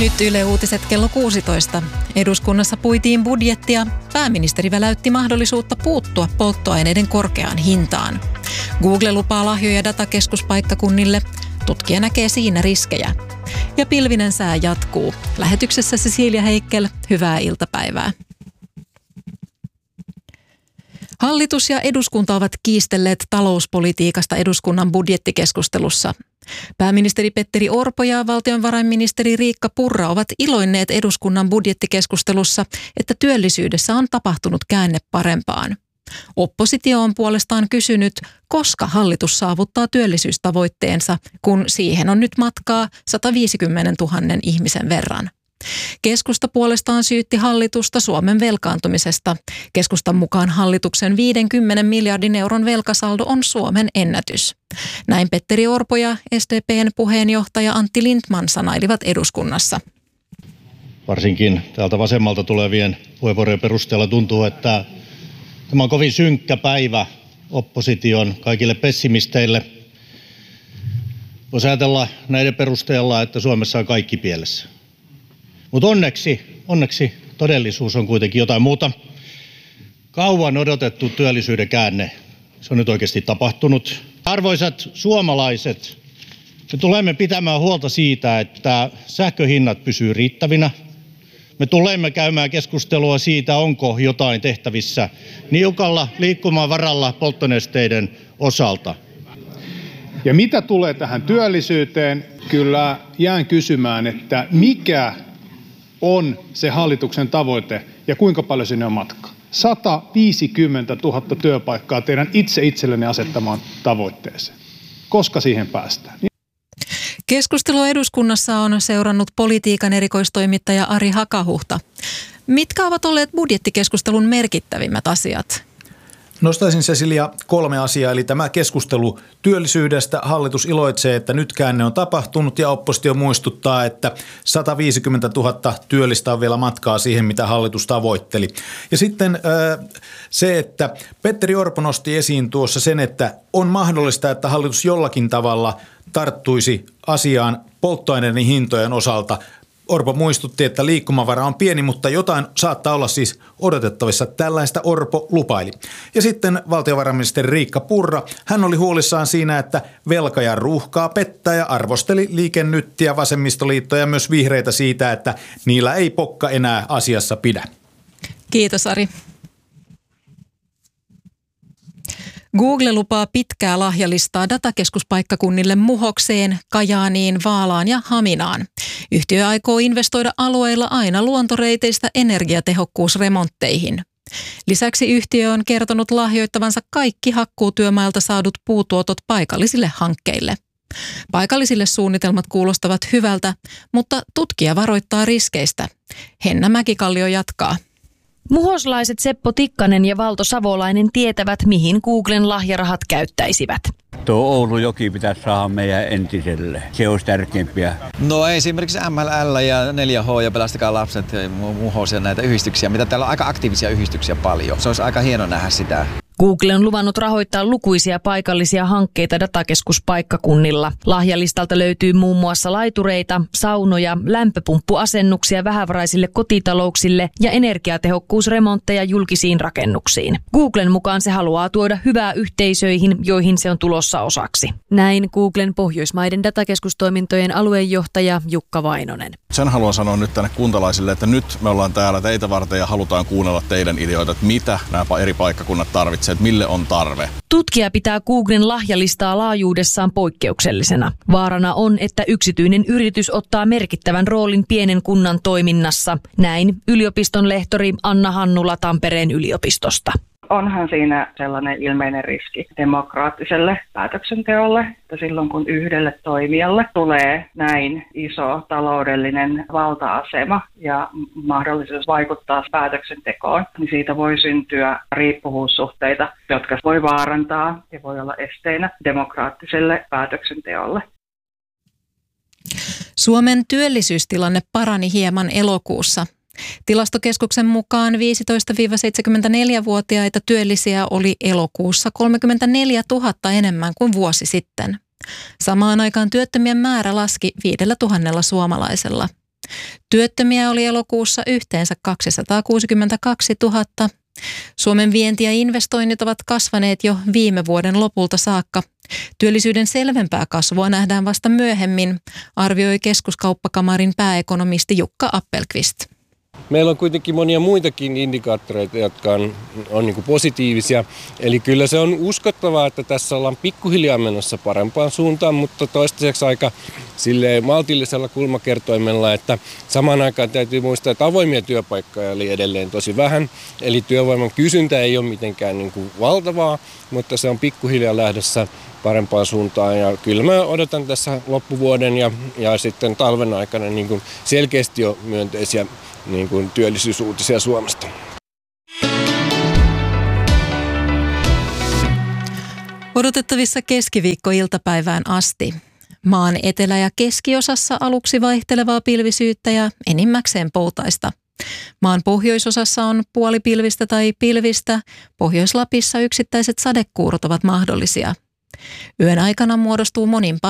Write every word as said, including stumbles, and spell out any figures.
Nyt Yle Uutiset kello kuusitoista. Eduskunnassa puitiin budjettia. Pääministeri väläytti mahdollisuutta puuttua polttoaineiden korkeaan hintaan. Google lupaa lahjoja datakeskuspaikkakunnille. Tutkija näkee siinä riskejä. Ja pilvinen sää jatkuu. Lähetyksessä Cecilia Heikkel, hyvää iltapäivää. Hallitus ja eduskunta ovat kiistelleet talouspolitiikasta eduskunnan budjettikeskustelussa. Pääministeri Petteri Orpo ja valtionvarainministeri Riikka Purra ovat iloinneet eduskunnan budjettikeskustelussa, että työllisyydessä on tapahtunut käänne parempaan. Oppositio on puolestaan kysynyt, koska hallitus saavuttaa työllisyystavoitteensa, kun siihen on nyt matkaa sata viisikymmentätuhatta ihmisen verran. Keskusta puolestaan syytti hallitusta Suomen velkaantumisesta. Keskustan mukaan hallituksen viidenkymmenen miljardin euron velkasaldo on Suomen ennätys. Näin Petteri Orpo ja S D P:n puheenjohtaja Antti Lindtman sanailivat eduskunnassa. Varsinkin täältä vasemmalta tulevien puheenvuorojen perusteella tuntuu, että tämä on kovin synkkä päivä opposition kaikille pessimisteille. Voisi ajatella näiden perusteella, että Suomessa on kaikki pielessä. Mutta onneksi, onneksi todellisuus on kuitenkin jotain muuta. Kauan odotettu työllisyyden käänne, se on nyt oikeasti tapahtunut. Arvoisat suomalaiset, me tulemme pitämään huolta siitä, että sähköhinnat pysyy riittävinä. Me tulemme käymään keskustelua siitä, onko jotain tehtävissä niukalla liikkumavaralla polttonesteiden osalta. Ja mitä tulee tähän työllisyyteen, kyllä jään kysymään, että mikä on se hallituksen tavoite ja kuinka paljon sinne on matkaa. sata viisikymmentätuhatta työpaikkaa teidän itse itsellenne asettamaan tavoitteeseen. Koska siihen päästään? Keskustelua eduskunnassa on seurannut politiikan erikoistoimittaja Ari Hakahuhta. Mitkä ovat olleet budjettikeskustelun merkittävimmät asiat? Nostaisin, Cecilia, kolme asiaa, eli tämä keskustelu työllisyydestä. Hallitus iloitsee, että nyt käänne on tapahtunut ja oppositio muistuttaa, että sata viisikymmentätuhatta työllistä on vielä matkaa siihen, mitä hallitus tavoitteli. Ja sitten se, että Petteri Orpo nosti esiin tuossa sen, että on mahdollista, että hallitus jollakin tavalla tarttuisi asiaan polttoaineiden hintojen osalta. Orpo muistutti, että liikkumavara on pieni, mutta jotain saattaa olla siis odotettavissa. Tällaista Orpo lupaili. Ja sitten valtiovarainministeri Riikka Purra, hän oli huolissaan siinä, että velka ja ruuhkaa pettää ja arvosteli Liike Nyttiä, vasemmistoliittoa ja myös vihreitä siitä, että niillä ei pokka enää asiassa pidä. Kiitos, Ari. Google lupaa pitkää lahjalistaa datakeskuspaikkakunnille Muhokseen, Kajaaniin, Vaalaan ja Haminaan. Yhtiö aikoo investoida alueilla aina luontoreiteistä energiatehokkuusremontteihin. Lisäksi yhtiö on kertonut lahjoittavansa kaikki hakkuutyömailta saadut puutuotot paikallisille hankkeille. Paikallisille suunnitelmat kuulostavat hyvältä, mutta tutkija varoittaa riskeistä. Henna Mäkikallio jatkaa. Muhoslaiset Seppo Tikkanen ja Valto Savolainen tietävät, mihin Googlen lahjarahat käyttäisivät. Tuo Oulujoki pitäisi saada meidän entiselle. Se olisi tärkeimpiä. No esimerkiksi M L L ja neljä H ja Pelastakaa lapset ja Muhos ja näitä yhdistyksiä, mitä täällä on aika aktiivisia yhdistyksiä paljon. Se olisi aika hieno nähdä sitä. Google on luvannut rahoittaa lukuisia paikallisia hankkeita datakeskuspaikkakunnilla. Lahjalistalta löytyy muun muassa laitureita, saunoja, lämpöpumppuasennuksia vähävaraisille kotitalouksille ja energiatehokkuusremontteja julkisiin rakennuksiin. Googlen mukaan se haluaa tuoda hyvää yhteisöihin, joihin se on tulossa osaksi. Näin Googlen Pohjoismaiden datakeskustoimintojen aluejohtaja Jukka Vainonen. Sen haluan sanoa nyt tänne kuntalaisille, että nyt me ollaan täällä teitä varten ja halutaan kuunnella teidän ideoita, että mitä nämä eri paikkakunnat tarvitsevat, että mille on tarve. Tutkija pitää Googlen lahjalistaa laajuudessaan poikkeuksellisena. Vaarana on, että yksityinen yritys ottaa merkittävän roolin pienen kunnan toiminnassa. Näin yliopiston lehtori Anna Hannula Tampereen yliopistosta. Onhan siinä sellainen ilmeinen riski demokraattiselle päätöksenteolle, että silloin kun yhdelle toimijalle tulee näin iso taloudellinen valta-asema ja mahdollisuus vaikuttaa päätöksentekoon, niin siitä voi syntyä riippuvuussuhteita, jotka voi vaarantaa ja voi olla esteinä demokraattiselle päätöksenteolle. Suomen työllisyystilanne parani hieman elokuussa. Tilastokeskuksen mukaan viisitoista–seitsemänkymmentäneljä-vuotiaita työllisiä oli elokuussa kolmekymmentäneljätuhatta enemmän kuin vuosi sitten. Samaan aikaan työttömien määrä laski viidellä tuhannella suomalaisella. Työttömiä oli elokuussa yhteensä kaksisataakuusikymmentäkaksituhatta. Suomen vienti ja investoinnit ovat kasvaneet jo viime vuoden lopulta saakka. Työllisyyden selvempää kasvua nähdään vasta myöhemmin, arvioi Keskuskauppakamarin pääekonomisti Jukka Appelqvist. Meillä on kuitenkin monia muitakin indikaattoreita, jotka on, on niin kuin positiivisia. Eli kyllä se on uskottavaa, että tässä ollaan pikkuhiljaa menossa parempaan suuntaan, mutta toistaiseksi aika silleen maltillisella kulmakertoimella, että samaan aikaan täytyy muistaa, että avoimia työpaikkoja oli edelleen tosi vähän. Eli työvoiman kysyntä ei ole mitenkään niin kuin valtavaa, mutta se on pikkuhiljaa lähdössä parempaan suuntaan. Ja kyllä mä odotan tässä loppuvuoden ja, ja sitten talven aikana niin kuin selkeästi jo myönteisiä niin kuin työllisyysuutisia Suomesta. Odotettavissa keskiviikkoiltapäivään asti. Maan etelä- ja keskiosassa aluksi vaihtelevaa pilvisyyttä ja enimmäkseen poutaista. Maan pohjoisosassa on puolipilvistä tai pilvistä. Pohjois-Lapissa yksittäiset sadekuurot ovat mahdollisia. Yön aikana muodostuu monin